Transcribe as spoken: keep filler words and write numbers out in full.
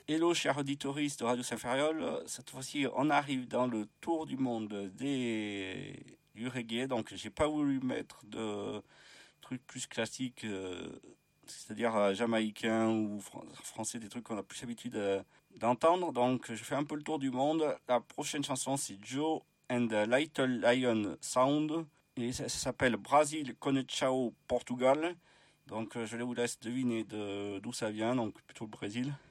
Hello, chers auditeurs de Radio Saint-Ferriol. Cette fois-ci, on arrive dans le tour du monde des... du reggae. Donc, j'ai pas voulu mettre de trucs plus classiques, euh, c'est-à-dire euh, jamaïcains ou fr- français, des trucs qu'on a plus l'habitude euh, d'entendre. Donc, je fais un peu le tour du monde. La prochaine chanson, c'est Joe and the Little Lion Sound. Et ça, ça s'appelle Brasil Conechao Portugal. Donc, euh, je vous laisse deviner de, d'où ça vient, donc plutôt le Brésil.